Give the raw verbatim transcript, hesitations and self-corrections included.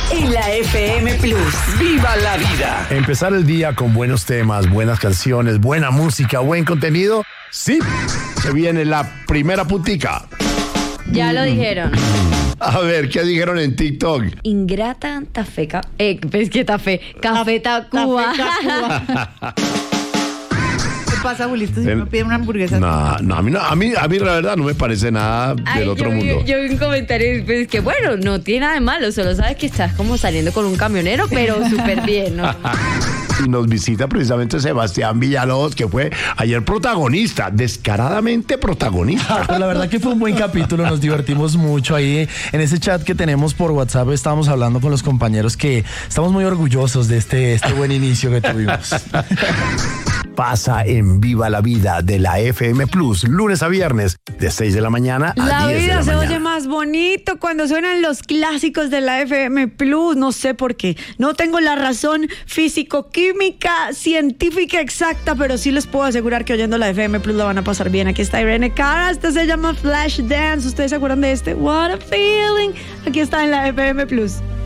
en la F M Plus. ¡Viva la vida! Empezar el día con buenos temas, buenas canciones, buena música, buen contenido. Sí, se viene la primera puntica. Ya lo dijeron. A ver, ¿qué dijeron en TikTok? Ingrata tafeca. Eh, es que tafe. Café Tacuba. ¿Qué pasa, Julito, si me piden una hamburguesa? No, no, a mí, no, a mí, a mí la verdad no me parece nada del Ay, otro yo, mundo. Yo, yo vi un comentario pues, que bueno, no tiene nada de malo, solo sabes que estás como saliendo con un camionero, pero súper bien, ¿no? Y nos visita precisamente Sebastián Villalobos, que fue ayer protagonista, descaradamente protagonista. Pues la verdad que fue un buen capítulo, nos divertimos mucho ahí. En ese chat que tenemos por WhatsApp estábamos hablando con los compañeros que estamos muy orgullosos de este, este buen inicio que tuvimos. Pasa en Viva la Vida de la F M Plus, lunes a viernes, de seis de la mañana a La diez de vida la se mañana. oye más bonito cuando suenan los clásicos de la F M Plus. No sé por qué. No tengo la razón físico-química, científica exacta, pero sí les puedo asegurar que oyendo la F M Plus la van a pasar bien. Aquí está Irene Cara, este se llama Flash Dance. ¿Ustedes se acuerdan de este? What a feeling. Aquí está en la F M Plus.